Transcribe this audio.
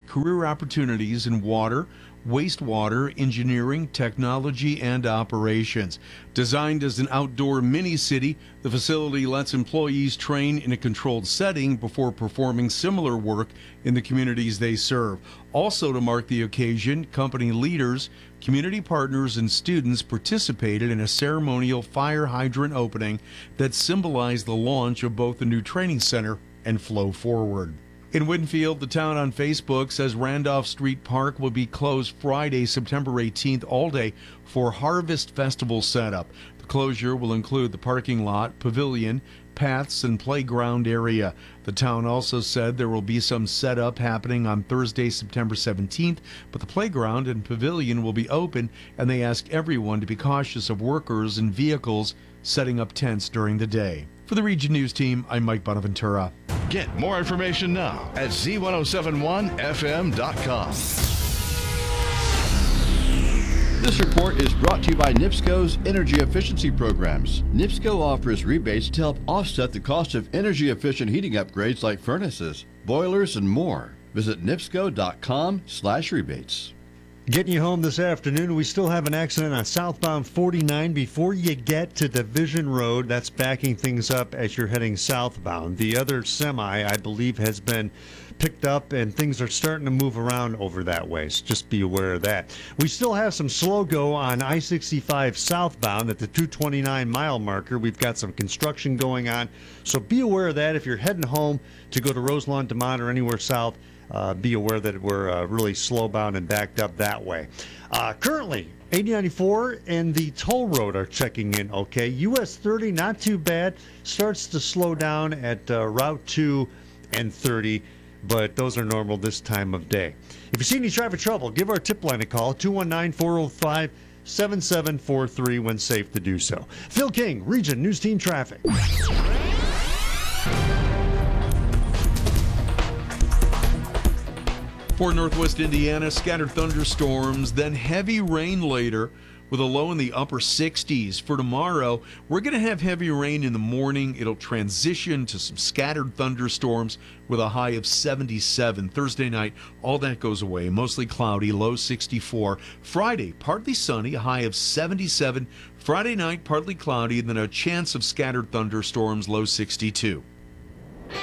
career opportunities in water, wastewater, engineering, technology, and operations. Designed as an outdoor mini-city, the facility lets employees train in a controlled setting before performing similar work in the communities they serve. Also, to mark the occasion, company leaders, community partners, and students participated in a ceremonial fire hydrant opening that symbolized the launch of both the new training center and Flow Forward. In Winfield, the town on Facebook says Randolph Street Park will be closed Friday, September 18th, all day for Harvest Festival setup. The closure will include the parking lot, pavilion, paths, and playground area. The town also said there will be some setup happening on Thursday, September 17th, but the playground and pavilion will be open, and they ask everyone to be cautious of workers and vehicles setting up tents during the day. For the Region News Team, I'm Mike Bonaventura. Get more information now at z1071fm.com. This report is brought to you by NIPSCO's energy efficiency programs. NIPSCO offers rebates to help offset the cost of energy-efficient heating upgrades like furnaces, boilers, and more. Visit nipsco.com/rebates. Getting you home this afternoon, we still have an accident on southbound 49 before you get to Division Road. That's backing things up as you're heading southbound. The other semi, I believe, has been picked up, and things are starting to move around over that way, so just be aware of that. We still have some slow go on I-65 southbound at the 229-mile marker. We've got some construction going on, so be aware of that. If you're heading home to go to Roselawn, DeMont, or anywhere south, be aware that we're really slowbound and backed up that way. Currently, 8094 and the toll road are checking in okay. US 30, not too bad. Starts to slow down at Route 2 and 30, but those are normal this time of day. If you see any traffic trouble, give our tip line a call, 219-405-7743 when safe to do so. Phil King, Region News Team Traffic. For Northwest Indiana, scattered thunderstorms, then heavy rain later with a low in the upper 60s. For tomorrow, we're going to have heavy rain in the morning. It'll transition to some scattered thunderstorms with a high of 77. Thursday night, all that goes away. Mostly cloudy, low 64. Friday, partly sunny, a high of 77. Friday night, partly cloudy, and then a chance of scattered thunderstorms, low 62.